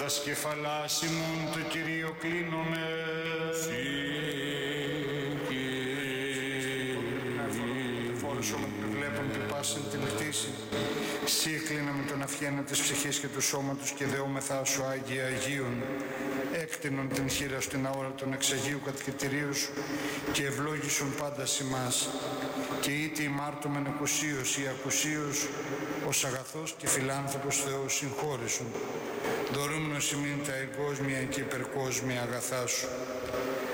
τας κεφαλάς ημών το Κυρίο κλείνομαι. Φόρος όλων που βλέπουν και πάσαν την κτήση. Σύ εκλείναμε τον αυχένα της ψυχής και του σώματος και δεόμεθα σου Άγιε Αγίων. Έκτηνον την χείρα στην αόρα των εξαγίου κατοικητηρίου σου και ευλόγησον πάντα ημάς. Και είτε ημάρτωμεν εκουσίως ή ακουσίως, ως αγαθός και φιλάνθρωπος Θεός συγχώρησον. Δωρούμενος ημίν τα εγκόσμια και υπερκόσμια αγαθά σου.